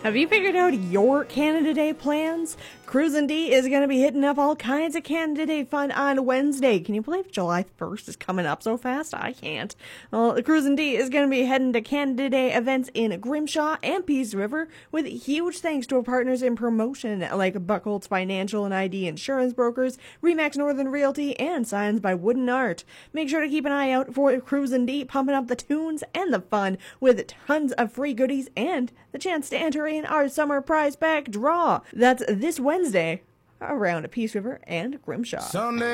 Have you figured out your Canada Day plans? Cruisin' D is going to be hitting up all kinds of Canada Day fun on Wednesday. Can you believe July 1st is coming up so fast? I can't. Well, Cruisin' D is going to be heading to Canada Day events in Grimshaw and Peace River with huge thanks to our partners in promotion like Buckholz Financial and ID Insurance Brokers, Remax Northern Realty, and Signs by Wooden Art. Make sure to keep an eye out for Cruisin' D pumping up the tunes and the fun with tons of free goodies and the chance to enter in our summer prize pack draw. That's this Wednesday around Peace River and Grimshaw. Sunday.